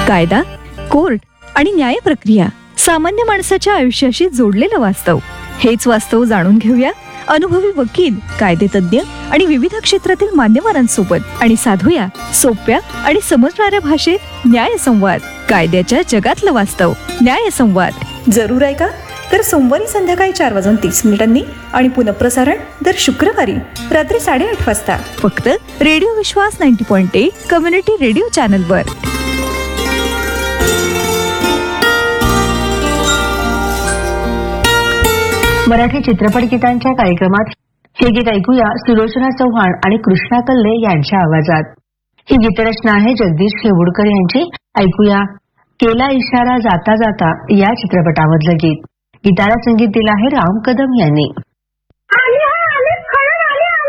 कायदा, कोर्ट आणि न्याय प्रक्रिया, सामान्य माणसाच्या आयुष्याशी जोडलेलं वास्तव. हेच वास्तव जाणून घेऊया अनुभवी वकील, कायदेतज्ञ आणि विविध क्षेत्रातील मान्यवरांसोबत आणि साधूया सोप्या आणि समजणाऱ्या भाषेत न्यायसंवाद. कायद्याच्या जगातलं वास्तव. न्यायसंवाद जरूर ऐका. तर सोमवारी संध्याकाळी 4:30 आणि पुनःप्रसारण दर शुक्रवारी रात्री 8:30 वाजता फक्त रेडिओ विश्वास 90.1 कम्युनिटी रेडिओ चॅनलवर. मराठी चित्रपट गीतांच्या कार्यक्रमात हे गीत ऐकूया सुलोचना चव्हाण आणि कृष्णा कल्ले यांच्या आवाजात. ही गीतरचना आहे जगदीश खेवुडकर यांची. ऐकूया केला इशारा जाता जाता या चित्रपटामधलं गीत. गीताला संगीत दिलं आहे राम कदम यांनी.